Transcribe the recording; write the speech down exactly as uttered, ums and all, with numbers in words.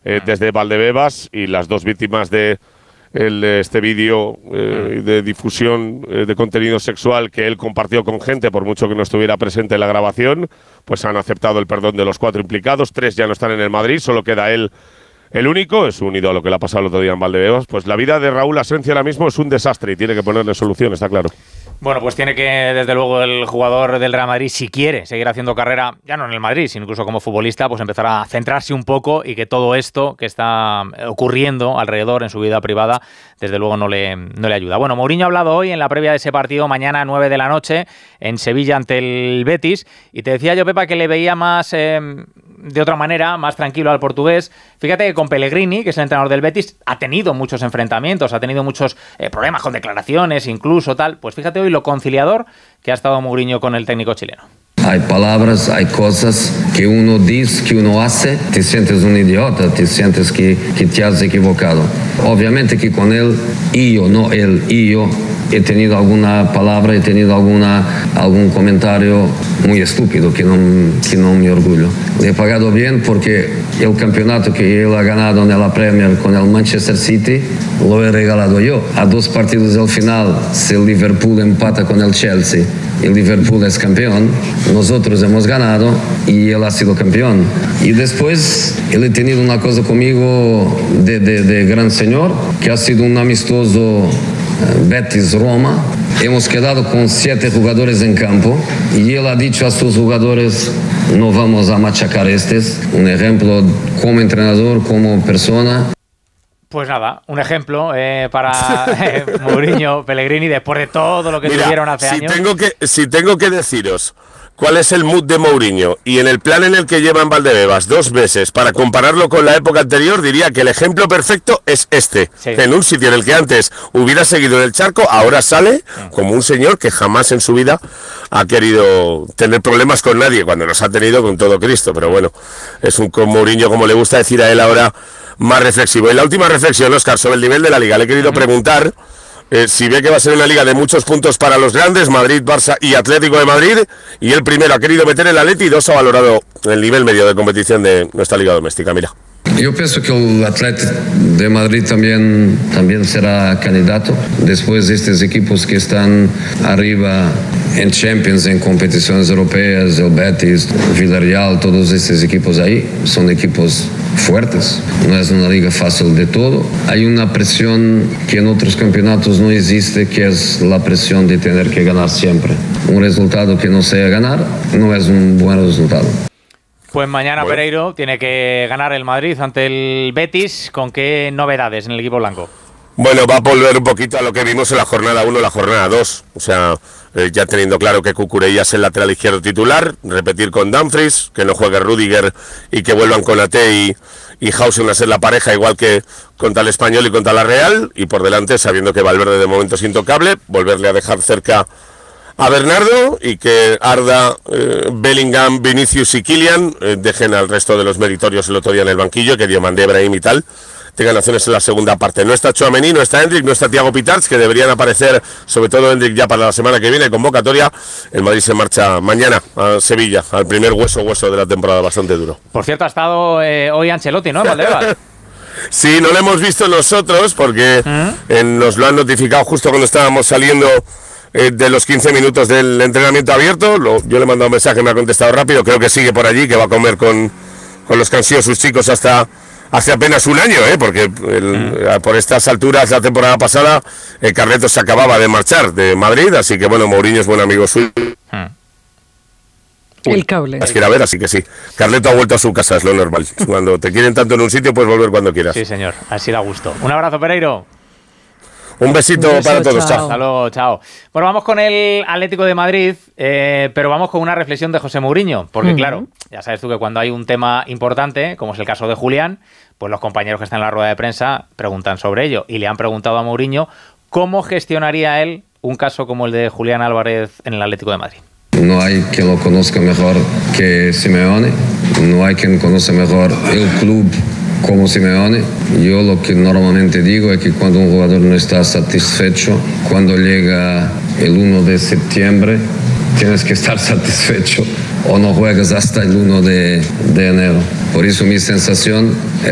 eh, desde Valdebebas, y las dos víctimas de el, este vídeo eh, de difusión eh, de contenido sexual que él compartió con gente, por mucho que no estuviera presente en la grabación, pues han aceptado el perdón de los cuatro implicados. Tres ya no están en el Madrid, solo queda él, el único. Es un ídolo que le ha pasado el otro día en Valdebebas. Pues la vida de Raúl Asencio ahora mismo es un desastre y tiene que ponerle solución, está claro. Bueno, pues tiene que, desde luego, el jugador del Real Madrid, si quiere seguir haciendo carrera, ya no en el Madrid, sino incluso como futbolista, pues empezar a centrarse un poco, y que todo esto que está ocurriendo alrededor en su vida privada, desde luego no le, no le ayuda. Bueno, Mourinho ha hablado hoy en la previa de ese partido, mañana a nueve de la noche, en Sevilla ante el Betis, y te decía yo, Pepa, que le veía más... Eh, de otra manera, más tranquilo al portugués. Fíjate que con Pellegrini, que es el entrenador del Betis, ha tenido muchos enfrentamientos, ha tenido muchos eh, problemas con declaraciones, incluso tal. Pues fíjate hoy lo conciliador que ha estado Mourinho con el técnico chileno. Hay palabras, hay cosas que uno dice, que uno hace, te sientes un idiota, te sientes que, que te has equivocado. Obviamente que con él, y yo, no él, y yo, he tenido alguna palabra, he tenido alguna, algún comentario muy estúpido que no, que no me orgullo. Le he pagado bien porque el campeonato que él ha ganado en la Premier con el Manchester City lo he regalado yo. A dos partidos del final, si el Liverpool empata con el Chelsea, el Liverpool es campeón, nosotros hemos ganado y él ha sido campeón. Y después él ha tenido una cosa conmigo de, de, de gran señor, que ha sido un amistoso Betis-Roma. Hemos quedado con siete jugadores en campo y él ha dicho a sus jugadores: no vamos a machacar estos. Un ejemplo como entrenador, como persona. Pues nada, un ejemplo eh, para eh, Mourinho, Pellegrini, después de todo lo que Mira, tuvieron hace si años. Tengo que, si tengo que deciros cuál es el mood de Mourinho y en el plan en el que lleva en Valdebebas dos veces para compararlo con la época anterior, diría que el ejemplo perfecto es este. Sí. En un sitio en el que antes hubiera seguido en el charco, ahora sale sí. como un señor que jamás en su vida ha querido tener problemas con nadie, cuando los ha tenido con todo Cristo. Pero bueno, es un Mourinho, como le gusta decir a él ahora, más reflexivo. Y la última reflexión, Óscar, sobre el nivel de la Liga. Le he querido uh-huh. preguntar eh, si ve que va a ser una Liga de muchos puntos para los grandes, Madrid, Barça y Atlético de Madrid, y el primero ha querido meter el Atleti y dos ha valorado el nivel medio de competición de nuestra Liga doméstica. Mira. Yo pienso que el Atlético de Madrid también, también será candidato. Después de estos equipos que están arriba en Champions, en competiciones europeas, el Betis, Villarreal, todos estos equipos ahí son equipos fuertes. No es una liga fácil de todo. Hay una presión que en otros campeonatos no existe, que es la presión de tener que ganar siempre. Un resultado que no sea ganar no es un buen resultado. Pues mañana bueno. Pereiro tiene que ganar el Madrid ante el Betis. ¿Con qué novedades en el equipo blanco? Bueno, va a volver un poquito a lo que vimos en la jornada uno, la jornada dos. O sea, eh, ya teniendo claro que Cucurella es el lateral izquierdo titular, repetir con Dumfries, que no juegue Rüdiger y que vuelvan con Ate y, y Hausen a ser la pareja, igual que contra el Español y contra la Real. Y por delante, sabiendo que Valverde de momento es intocable, volverle a dejar cerca a Bernardo y que Arda, eh, Bellingham, Vinicius y Kylian eh, dejen al resto de los meritorios el otro día en el banquillo, que Diomandé, Brahim y tal tengan opciones en la segunda parte. No está Tchouaméni, no está Endrick, no está Thiago Pitarch, que deberían aparecer, sobre todo Endrick ya para la semana que viene, convocatoria. El Madrid se marcha mañana a Sevilla, al primer hueso hueso de la temporada, bastante duro. Por cierto, ha estado eh, hoy Ancelotti, ¿no? Valdebebas. Sí, no lo hemos visto nosotros porque ¿Mm? eh, nos lo han notificado justo cuando estábamos saliendo eh, de los quince minutos del entrenamiento abierto. Lo, yo le he mandado un mensaje, me ha contestado rápido, creo que sigue por allí, que va a comer con, con los que han sido sus chicos hasta hace apenas un año, ¿eh? porque el, por estas alturas la temporada pasada el Carleto se acababa de marchar de Madrid, así que bueno, Mourinho es buen amigo suyo. Uy, el cable. Las quiere ver, así que sí. Carleto ha vuelto a su casa, es lo normal. Cuando te quieren tanto en un sitio, puedes volver cuando quieras. Sí, señor, así da gusto. Un abrazo, Pereiro. Un besito un beso, para todos, chao. Hasta luego, chao. Bueno, vamos con el Atlético de Madrid, eh, pero vamos con una reflexión de José Mourinho, porque uh-huh. claro, ya sabes tú que cuando hay un tema importante, como es el caso de Julián, pues los compañeros que están en la rueda de prensa preguntan sobre ello, y le han preguntado a Mourinho cómo gestionaría él un caso como el de Julián Álvarez en el Atlético de Madrid. No hay quien lo conozca mejor que Simeone, no hay quien conoce mejor el club como Simeone. Yo lo que normalmente digo es que cuando un jugador no está satisfecho, cuando llega el uno de septiembre, tienes que estar satisfecho o no juegas hasta el uno de enero. Por eso mi sensación